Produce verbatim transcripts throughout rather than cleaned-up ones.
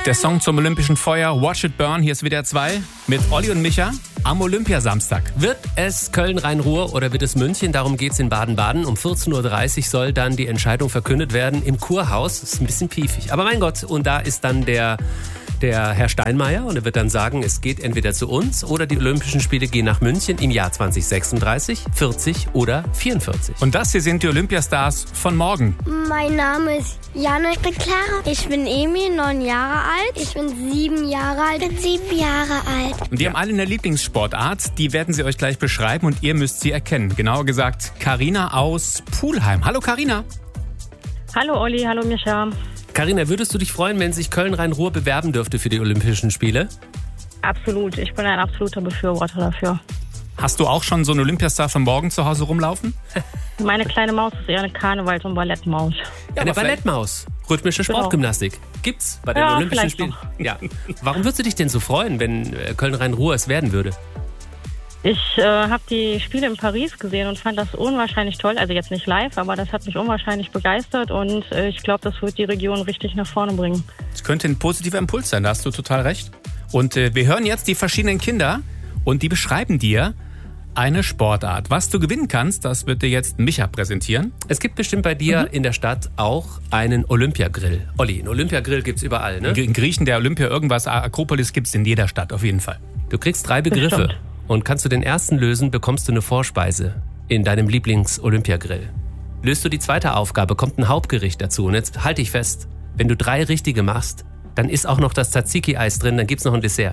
Der Song zum Olympischen Feuer, Watch It Burn, hier ist W D R zwei mit Olli und Micha am Olympiasamstag. Wird es Köln-Rhein-Ruhr oder wird es München? Darum geht's in Baden-Baden. Um vierzehn Uhr dreißig soll dann die Entscheidung verkündet werden im Kurhaus. Das ist ein bisschen piefig. Aber mein Gott, und da ist dann der... der Herr Steinmeier, und er wird dann sagen, es geht entweder zu uns oder die Olympischen Spiele gehen nach München im Jahr zwanzig sechsunddreißig, vierzig oder vierundvierzig. Und das hier sind die Olympiastars von morgen. Mein Name ist Janne, ich bin Clara. Ich bin Emil, neun Jahre alt. Ich bin sieben Jahre alt. Ich bin sieben Jahre alt. Und die haben alle eine Lieblingssportart, die werden sie euch gleich beschreiben und ihr müsst sie erkennen. Genauer gesagt, Carina aus Pulheim. Hallo Carina. Hallo Olli, hallo Micha. Carina, würdest du dich freuen, wenn sich Köln-Rhein-Ruhr bewerben dürfte für die Olympischen Spiele? Absolut, ich bin ein absoluter Befürworter dafür. Hast du auch schon so einen Olympiastar von morgen zu Hause rumlaufen? Meine kleine Maus ist eher eine Karnevals- und Ballettmaus. Ja, eine Ballettmaus. Rhythmische Sportgymnastik. Gibt's bei den Ja, Olympischen vielleicht Spielen? noch. Ja. Warum würdest du dich denn so freuen, wenn Köln-Rhein-Ruhr es werden würde? Ich äh, habe die Spiele in Paris gesehen und fand das unwahrscheinlich toll. Also jetzt nicht live, aber das hat mich unwahrscheinlich begeistert und äh, ich glaube, das wird die Region richtig nach vorne bringen. Es könnte ein positiver Impuls sein, da hast du total recht. Und äh, wir hören jetzt die verschiedenen Kinder und die beschreiben dir eine Sportart. Was du gewinnen kannst, das wird dir jetzt Micha präsentieren. Es gibt bestimmt bei dir mhm. in der Stadt auch einen Olympiagrill. Olli, einen Olympiagrill gibt's überall, ne? In Griechen, der Olympia, irgendwas, Akropolis gibt's in jeder Stadt auf jeden Fall. Du kriegst drei Begriffe. Bestimmt. Und kannst du den ersten lösen, bekommst du eine Vorspeise in deinem Lieblings-Olympiagrill. Löst du die zweite Aufgabe, kommt ein Hauptgericht dazu. Und jetzt halt dich fest, wenn du drei richtige machst, dann ist auch noch das Tzatziki-Eis drin, dann gibt's noch ein Dessert.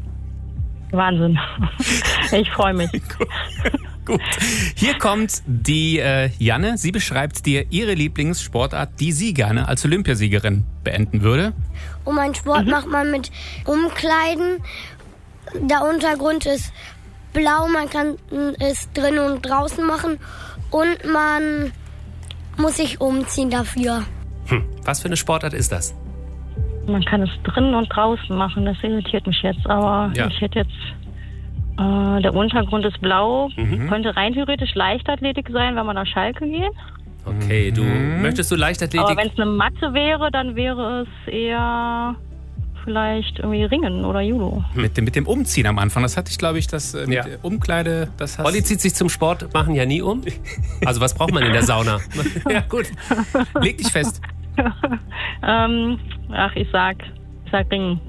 Wahnsinn. Ich freue mich. Gut. Hier kommt die äh, Janne. Sie beschreibt dir ihre Lieblingssportart, die sie gerne als Olympiasiegerin beenden würde. Und mein Sport Mhm. macht man mit Umkleiden. Der Untergrund ist blau, man kann es drinnen und draußen machen und man muss sich umziehen dafür. Hm. Was für eine Sportart ist das? Man kann es drinnen und draußen machen, das irritiert mich jetzt. Aber Ja. ich hätte jetzt, äh, der Untergrund ist blau, Mhm. könnte rein theoretisch Leichtathletik sein, wenn man auf Schalke geht. Okay, du möchtest du Leichtathletik? Aber wenn es eine Matte wäre, dann wäre es eher vielleicht irgendwie Ringen oder Judo. Mit dem, mit dem Umziehen am Anfang, das hatte ich, glaube ich, das äh, mit Ja. der Umkleide, das hast Olli zieht sich zum Sport machen ja nie um. Also was braucht man in der Sauna? Ja gut. Leg dich fest. ähm, ach, ich sag, ich sag Ringen.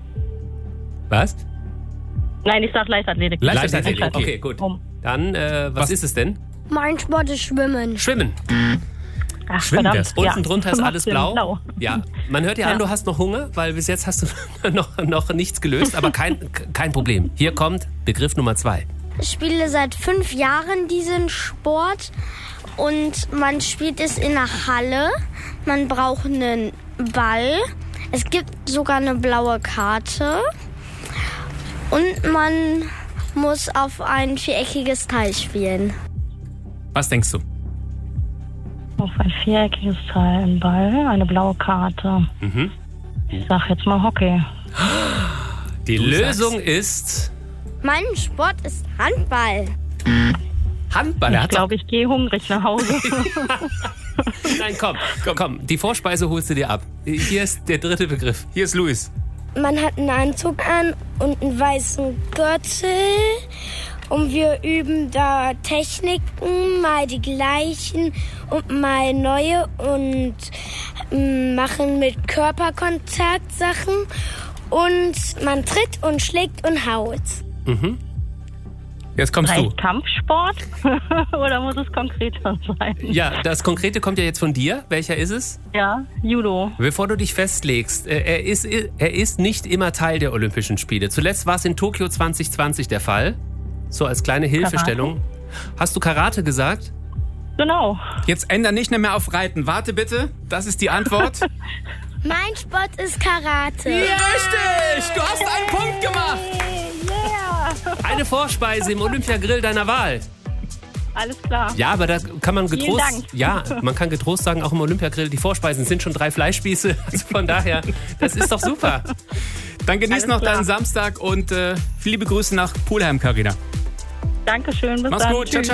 Was? Nein, ich sag Leichtathletik. Leichtathletik, Leichtathletik. Okay, gut. Um. Dann, äh, was, Was? ist es denn? Mein Sport ist Schwimmen. Schwimmen. Ach, Schwimmen verdammt. wär's. Unten Ja. drunter ist Macht alles Sinn, blau. Ja, man hört ja, Ja. an, du hast noch Hunger, weil bis jetzt hast du noch, noch nichts gelöst, aber kein, kein Problem. Hier kommt Begriff Nummer zwei. Ich spiele seit fünf Jahren diesen Sport und man spielt es in der Halle. Man braucht einen Ball. Es gibt sogar eine blaue Karte und man muss auf ein viereckiges Teil spielen. Was denkst du? Auf ein viereckiges Teil, ein Ball, eine blaue Karte. Mhm. Ich sag jetzt mal Hockey. Die Du Lösung ist Mein Sport ist Handball. Handball. Er Ich hat glaube, ich gehe hungrig nach Hause. Nein, komm, komm, komm, die Vorspeise holst du dir ab. Hier ist der dritte Begriff. Hier ist Luis. Man hat einen Anzug an und einen weißen Gürtel. Und wir üben da Techniken, mal die gleichen und mal neue und ähm, machen mit Körperkontakt Sachen. Und man tritt und schlägt und haut. Mhm. Jetzt kommst du. Reicht Kampfsport? Oder muss es konkreter sein? Ja, das Konkrete kommt ja jetzt von dir. Welcher ist es? Ja, Judo. Bevor du dich festlegst, äh, er ist, er ist nicht immer Teil der Olympischen Spiele. Zuletzt war es in Tokio zwanzig zwanzig der Fall. So als kleine Hilfestellung. Hast du Karate gesagt? Genau. Jetzt änder nicht mehr auf Reiten. Warte bitte, das ist die Antwort. Mein Sport ist Karate. Richtig, du hast einen Punkt gemacht. Yeah. Eine Vorspeise im Olympiagrill deiner Wahl. Alles klar. Ja, aber da kann man getrost, Dank. ja, man kann getrost sagen, auch im Olympiagrill, die Vorspeisen sind schon drei Fleischspieße. Also von daher, das ist doch super. Dann genieß Alles noch klar. deinen Samstag und äh, liebe Grüße nach Pulheim, Carina. Dankeschön, bis Mach's dann. gut, ciao, Tschüss. ciao.